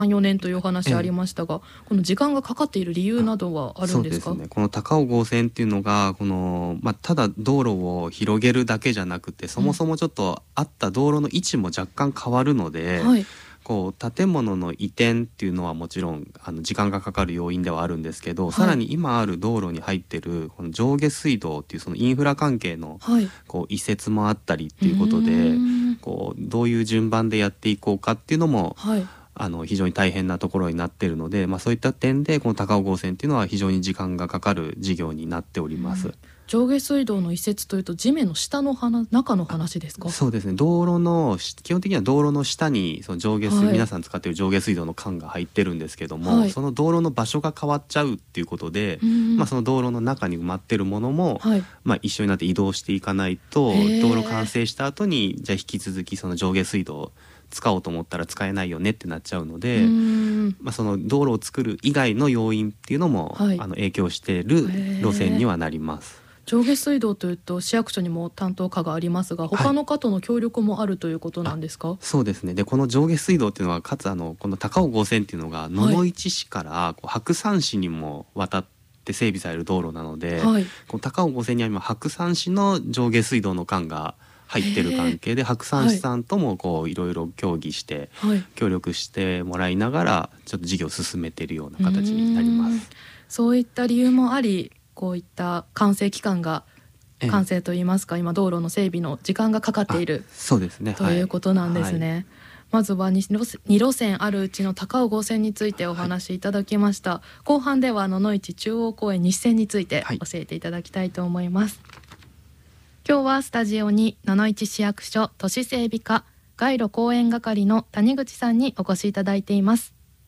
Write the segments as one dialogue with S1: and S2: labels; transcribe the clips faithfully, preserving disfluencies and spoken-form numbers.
S1: よねんというお話ありましたが、ええ、この時間がかかっている理由などはあるんですか？
S2: そうですね、この高尾号線っていうのがこの、まあ、ただ道路を広げるだけじゃなくて、そもそもちょっとあった道路の位置も若干変わるので、
S1: はい、
S2: こう建物の移転っていうのはもちろんあの時間がかかる要因ではあるんですけど、はい、さらに今ある道路に入ってるこの上下水道っていうそのインフラ関係のこう移設もあったりっていうことで、はい、こうどういう順番でやっていこうかっていうのも、はい、あの非常に大変なところになっているので、まあ、そういった点でこの高尾号線っていうのは非常に時間がかかる事業になっております。うん、
S1: 上下水道の移設というと地面の下の話中の話ですか？
S2: そうですね、道路の基本的には道路の下にその上下水、はい、皆さん使っている上下水道の管が入ってるんですけども、はい、その道路の場所が変わっちゃうっていうことで、まあ、その道路の中に埋まってるものも、はい、まあ、一緒になって移動していかないと、道路完成した後にじゃあ引き続きその上下水道使おうと思ったら使えないよねってなっちゃうので、まあ、その道路を作る以外の要因っていうのも、はい、あの影響している路線にはなります。
S1: 上下水道というと市役所にも担当課がありますが、他の課との協力もあるということなんですか？はい、
S2: そうですね。でこの上下水道っていうのはかつあのこの高尾号線っていうのが野々市市からこう白山市にも渡って整備される道路なので、はい、この高尾号線には今白山市の上下水道の管が入ってる関係で、白山市さんともこういろいろ協議して、はい、協力してもらいながらちょっと事業を進めているような形になります。
S1: そういった理由もあり、こういった完成期間が完成といいますか、今道路の整備の時間がかかっている
S2: そうですね、
S1: ということなんですね。はい、まずは 2, 2路線あるうちの高尾号線についてお話しいただきました。はい、後半では野々市中央公園西線について教えていただきたいと思います。はい、今日はスタジオに野々市市役所都市整備課街路公園係の谷口さんにお越しいただいています。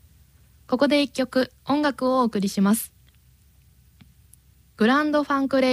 S1: ここで一曲音楽をお送りします。グランドファンクレ